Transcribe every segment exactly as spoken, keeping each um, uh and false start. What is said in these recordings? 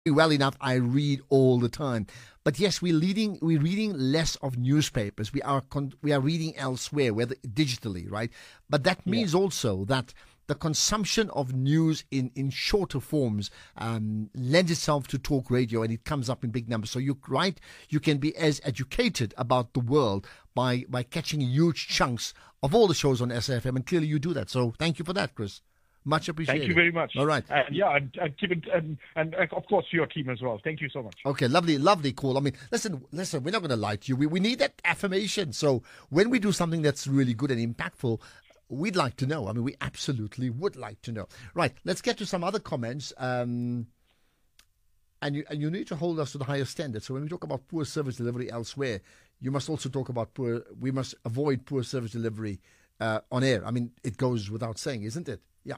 well enough. I read all the time. But yes, we're leading, we're reading less of newspapers. We are con- we are reading elsewhere, whether digitally, right? But that means yeah. also that the consumption of news in, in shorter forms um, lends itself to talk radio, and it comes up in big numbers. So you're right, you can be as educated about the world by, by catching huge chunks of all the shows on S A F M, and clearly you do that. So thank you for that, Chris. Much appreciated. Thank you very much. All right. Uh, yeah, and, and keep it, and, and of course your team as well. Thank you so much. Okay, lovely, lovely call. I mean, listen, listen, we're not going to lie to you. We we need that affirmation. So when we do something that's really good and impactful, we'd like to know. I mean, we absolutely would like to know. Right, let's get to some other comments. Um, and you and you need to hold us to the higher standard. So when we talk about poor service delivery elsewhere, you must also talk about poor. We must avoid poor service delivery uh, on air. I mean, it goes without saying, isn't it? Yeah.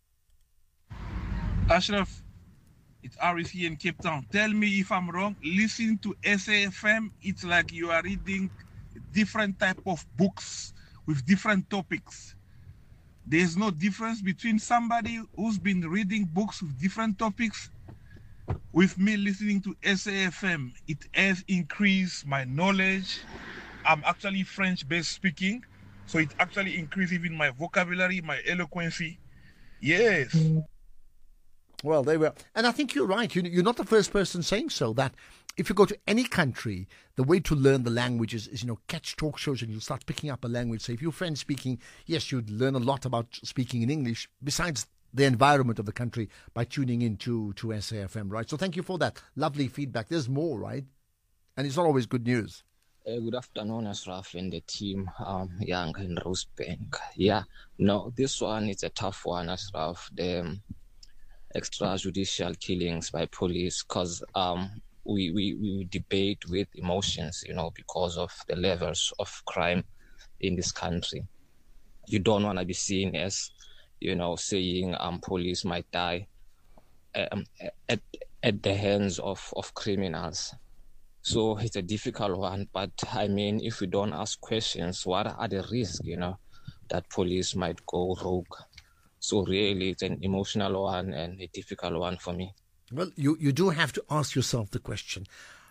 Ashraf, it's R E C in Cape Town. Tell me if I'm wrong. Listen to S A F M. It's like you are reading different type of books with different topics. There's no difference between somebody who's been reading books with different topics with me listening to S A F M. It has increased my knowledge. I'm actually French-based speaking, so it actually increased even my vocabulary, my eloquency. Yes. Well, they were. And I think you're right. You're not the first person saying so, that if you go to any country, the way to learn the language is, is, you know, catch talk shows and you'll start picking up a language. So if you're French speaking, yes, you'd learn a lot about speaking in English, besides the environment of the country, by tuning in to, to S A F M, right? So thank you for that lovely feedback. There's more, right? And it's not always good news. Uh, good afternoon, Ashraf and the team. Um, Young in Rosebank. Yeah, no, this one is a tough one, Ashraf. The um, extrajudicial killings by police, because um, we, we, we debate with emotions, you know, because of the levels of crime in this country. You don't want to be seen as, you know, saying um, police might die um, at, at the hands of, of criminals. So it's a difficult one, but I mean, if we don't ask questions, what are the risks, you know, that police might go rogue? So really, it's an emotional one and a difficult one for me. Well, you, you do have to ask yourself the question,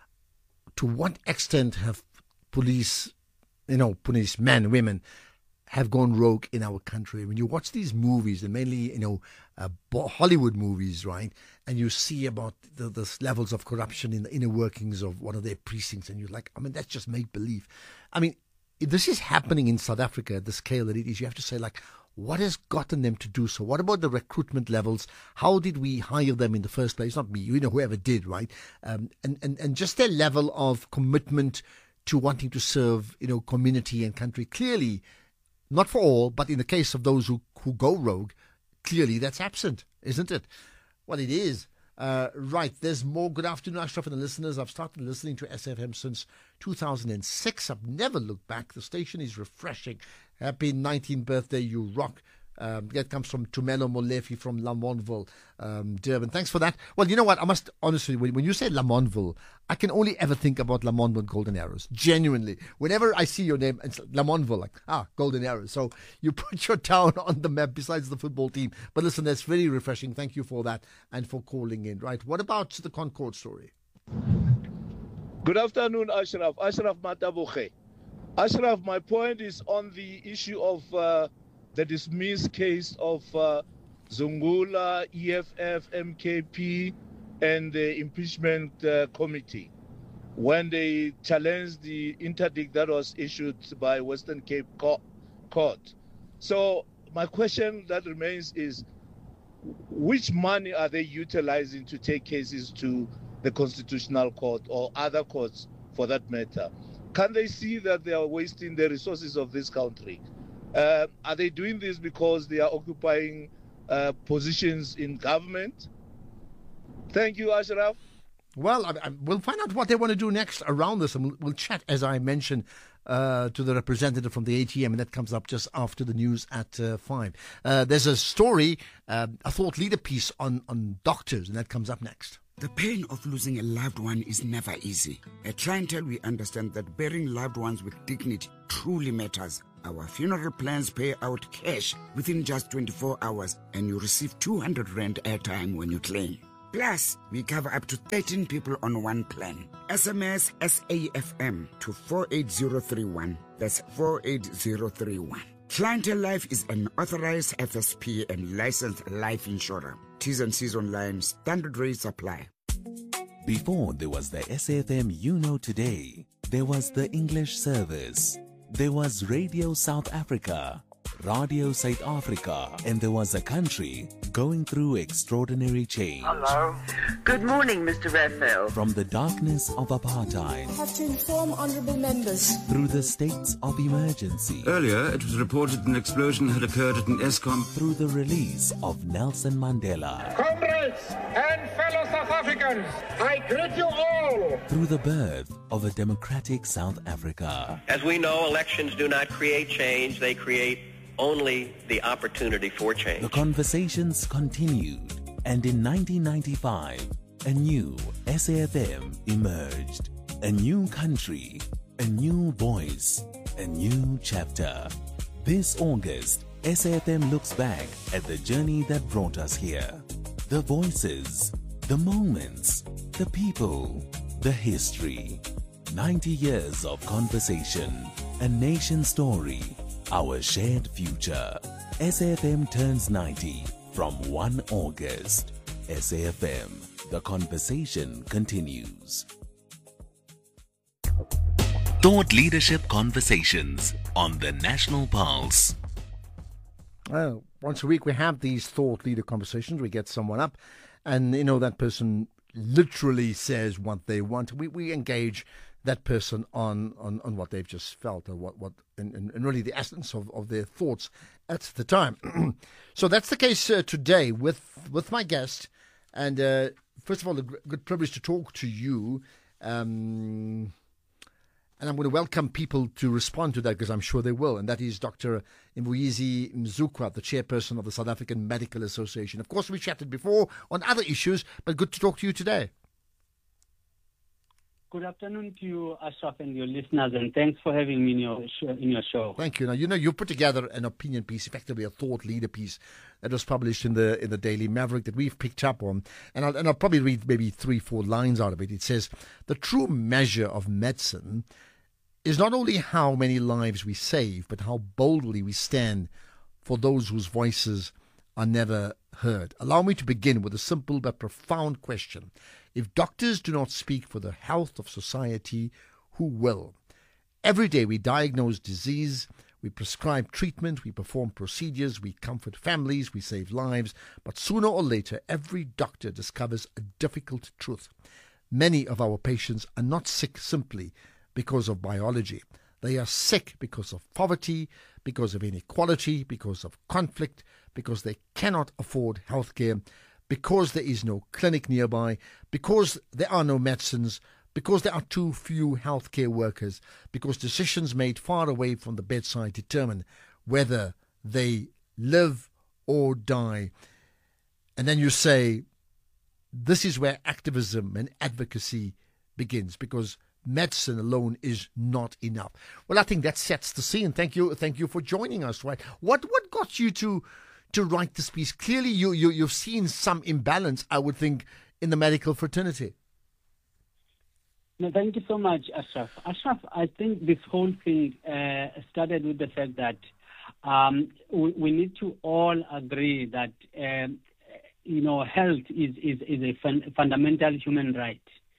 to what extent have police, you know, police men, women, have gone rogue in our country? When you watch these movies, and mainly, you know, uh, Hollywood movies, right, and you see about the, the levels of corruption in the inner workings of one of their precincts, and you're like, I mean, that's just make-believe. I mean, if this is happening in South Africa at the scale that it is, you have to say, like, what has gotten them to do so? What about the recruitment levels? How did we hire them in the first place? Not me, you know, whoever did, right? Um, and, and, and just their level of commitment to wanting to serve, you know, community and country. Clearly, not for all, but in the case of those who, who go rogue, clearly that's absent, isn't it? Well, it is. Uh, right, there's more. Good afternoon, Ashraf and the listeners. I've started listening to S F M since two thousand six. I've never looked back. The station is refreshing. Happy nineteenth birthday, you rock. Um, that comes from Tumelo Molefi from Lamontville, um, Durban. Thanks for that. Well, you know what? I must honestly, when, when you say Lamontville, I can only ever think about Lamontville Golden Arrows. Genuinely. Whenever I see your name, it's Lamontville, like, ah, Golden Arrows. So you put your town on the map besides the football team. But listen, that's very refreshing. Thank you for that and for calling in. Right. What about the Concord story? Good afternoon, Ashraf. Ashraf Matabuche. Ashraf, my point is on the issue of uh, the dismissed case of uh, Zungula, E F F, M K P, and the impeachment uh, committee when they challenged the interdict that was issued by Western Cape Court. So my question that remains is, which money are they utilizing to take cases to the Constitutional Court or other courts for that matter? Can they see that they are wasting the resources of this country? Uh, are they doing this because they are occupying uh, positions in government? Thank you, Ashraf. Well, I, I, we'll find out what they want to do next around this, and we'll, we'll chat, as I mentioned, uh, to the representative from the A T M, and that comes up just after the news at uh, five. Uh, there's a story, uh, a thought leader piece on, on doctors, and that comes up next. The pain of losing a loved one is never easy. At Clientele, we understand that burying loved ones with dignity truly matters. Our funeral plans pay out cash within just twenty-four hours, and you receive two hundred rand airtime when you claim. Plus, we cover up to thirteen people on one plan. S M S S A F M to four eight zero three one. That's four eight zero three one. Clientele Life is an authorized F S P and licensed life insurer. T's and C's online. Standard rates apply. Before there was the S A F M you know today, there was the English service. There was Radio South Africa, Radio South Africa, and there was a country going through extraordinary change. Hello. Good morning, Mister Raphael. From the darkness of apartheid. I have to inform honourable members. Through the states of emergency. Earlier, it was reported an explosion had occurred at an ESCOM. Through the release of Nelson Mandela. Comrades and fellow South Africans, I greet you all. Through the birth of a democratic South Africa. As we know, elections do not create change, they create only the opportunity for change. The conversations continued, and in nineteen ninety-five, a new S A F M emerged. A new country, a new voice, a new chapter. This August, S A F M looks back at the journey that brought us here. The voices, the moments, the people, the history. ninety years of conversation, a nation story. Our shared future. S A F M turns ninety from first of August. S A F M, the conversation continues. Thought Leadership Conversations on the National Pulse. Well, once a week we have these thought leader conversations. We get someone up and, you know, that person literally says what they want. We we engage that person on, on, on what they've just felt or what, what and, and really the essence of, of their thoughts at the time. So that's the case uh, today with with my guest. And uh, first of all, a good privilege to talk to you. Um, and I'm going to welcome people to respond to that because I'm sure they will. And that is Doctor Mvuyisi Mzukwa, the chairperson of the South African Medical Association. Of course, we chatted before on other issues, but good to talk to you today. Good afternoon to you, Ashraf, and your listeners, and thanks for having me in your show. In your show. Thank you. Now, you know, you put together an opinion piece, effectively a thought leader piece, that was published in the in the Daily Maverick that we've picked up on, and I'll, and I'll probably read maybe three, four lines out of it. It says, the true measure of medicine is not only how many lives we save, but how boldly we stand for those whose voices are never heard. Allow me to begin with a simple but profound question. If doctors do not speak for the health of society, who will? Every day we diagnose disease, we prescribe treatment, we perform procedures, we comfort families, we save lives, but sooner or later every doctor discovers a difficult truth. Many of our patients are not sick simply because of biology. They are sick because of poverty, because of inequality, because of conflict, because they cannot afford health care, because there is no clinic nearby, because there are no medicines, because there are too few healthcare workers, because decisions made far away from the bedside determine whether they live or die. And then you say, this is where activism and advocacy begins, because medicine alone is not enough. Well, I think that sets the scene. Thank you, thank you for joining us. Right? What what got you to to write this piece? Clearly, you you you've seen some imbalance, I would think, in the medical fraternity. No, thank you so much, Ashraf. Ashraf, I think this whole thing uh, started with the fact that um, we, we need to all agree that um, you know health is is, is a fun, fundamental human right.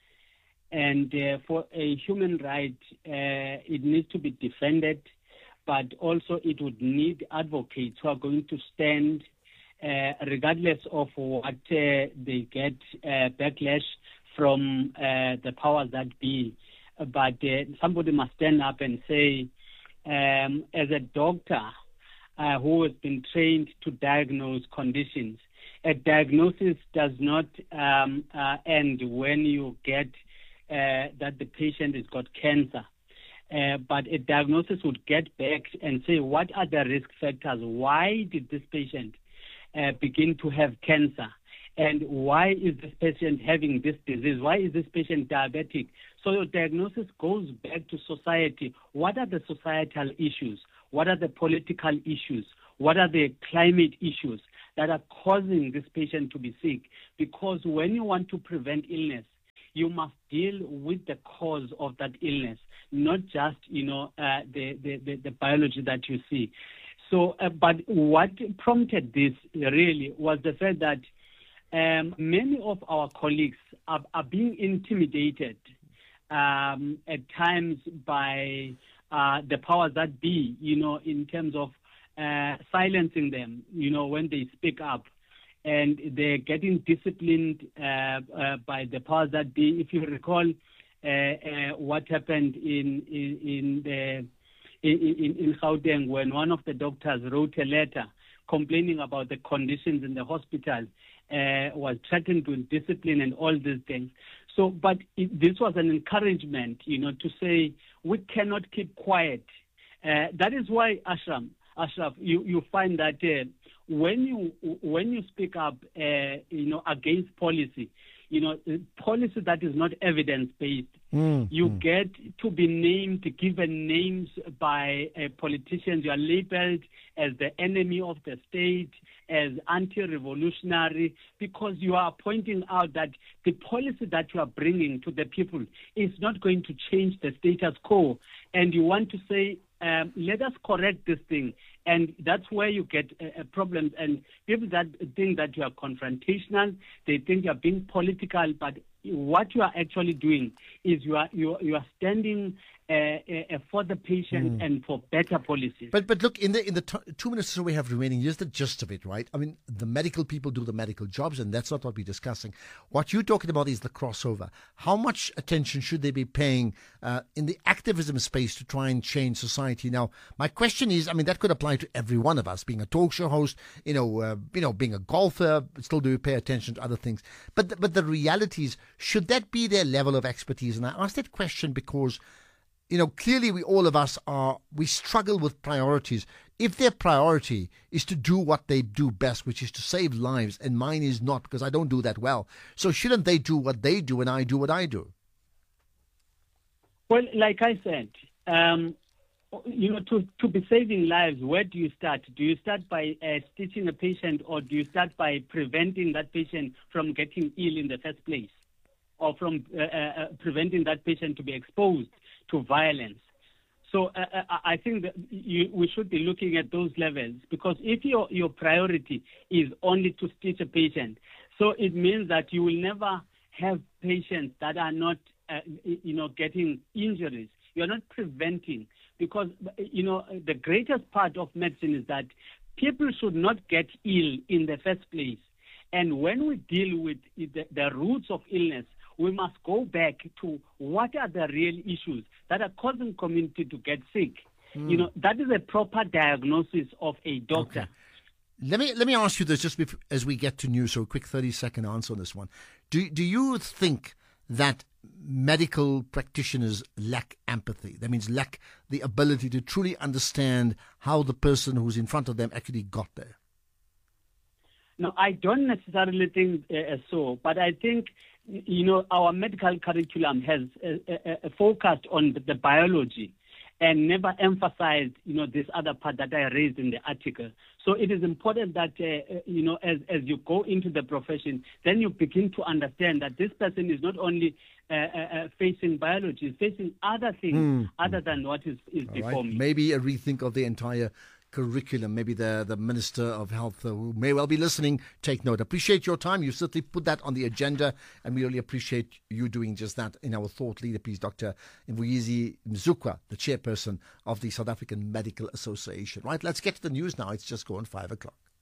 And uh, for a human right, uh, it needs to be defended, but also it would need advocates who are going to stand, uh, regardless of what uh, they get uh, backlash from uh, the powers that be. But uh, somebody must stand up and say, um, as a doctor uh, who has been trained to diagnose conditions, a diagnosis does not um, uh, end when you get Uh, that the patient has got cancer. Uh, but a diagnosis would get back and say, what are the risk factors? Why did this patient uh, begin to have cancer? And why is this patient having this disease? Why is this patient diabetic? So your diagnosis goes back to society. What are the societal issues? What are the political issues? What are the climate issues that are causing this patient to be sick. Because when you want to prevent illness, you must deal with the cause of that illness, not just, you know, uh, the, the, the, the biology that you see. So, uh, but what prompted this really was the fact that um, many of our colleagues are, are being intimidated um, at times by uh, the powers that be, you know, in terms of uh, silencing them, you know, when they speak up. And they're getting disciplined uh, uh, by the powers that be. If you recall uh, uh, what happened in in in, the, in in Gauteng, when one of the doctors wrote a letter complaining about the conditions in the hospital, uh, was threatened with discipline and all these things. So, but it, this was an encouragement, you know, to say we cannot keep quiet. Uh, that is why, Ashraf, Ashraf, you you find that. Uh, When you when you speak up, uh, you know, against policy, you know, policy that is not evidence-based, mm, you mm. get to be named, given names by uh, politicians. You are labeled as the enemy of the state, as anti-revolutionary, because you are pointing out that the policy that you are bringing to the people is not going to change the status quo, and you want to say, um, let us correct this thing. And that's where you get uh, problems. And people that think that you are confrontational, they think you are being political, but what you are actually doing is you are you, you are standing uh, uh, for the patient mm. and for better policies. But but look, in the in the t- two minutes or so we have remaining, here's the gist of it, right? I mean, the medical people do the medical jobs, and that's not what we're discussing. What you're talking about is the crossover. How much attention should they be paying uh, in the activism space to try and change society? Now, my question is, I mean, that could apply to every one of us, being a talk show host, you know, uh, you know, being a golfer, still do we pay attention to other things? But the, but the reality is, should that be their level of expertise? And I ask that question because, you know, clearly we all of us are, we struggle with priorities. If their priority is to do what they do best, which is to save lives, and mine is not because I don't do that well, so shouldn't they do what they do and I do what I do? Well, like I said, um, you know, to, to be saving lives, where do you start? Do you start by uh, stitching a patient, or do you start by preventing that patient from getting ill in the first place, or from uh, uh, preventing that patient to be exposed to violence? So uh, I think that you, we should be looking at those levels, because if your, your priority is only to stitch a patient, so it means that you will never have patients that are not, uh, you know, getting injuries. You're not preventing, because, you know, the greatest part of medicine is that people should not get ill in the first place. And when we deal with the, the roots of illness, we must go back to what are the real issues that are causing community to get sick. Mm. You know, that is a proper diagnosis of a doctor. Okay. Let me let me ask you this just before, as we get to news, so a quick thirty second answer on this one. Do do you think that medical practitioners lack empathy? That means lack the ability to truly understand how the person who's in front of them actually got there? No, I don't necessarily think uh, so, but I think, you know, our medical curriculum has uh, uh, focused on the, the biology and never emphasized, you know, this other part that I raised in the article. So it is important that, uh, you know, as, as you go into the profession, then you begin to understand that this person is not only uh, uh, facing biology, is facing other things mm. other than what is, is before right. me. Maybe a rethink of the entire curriculum. Maybe the the Minister of Health, uh, who may well be listening, take note. Appreciate your time. You certainly put that on the agenda, and we really appreciate you doing just that in our thought leader piece. Doctor Mvuyisi Mzukwa, the chairperson of the South African Medical Association. Right, let's get to the news now. It's just gone five o'clock.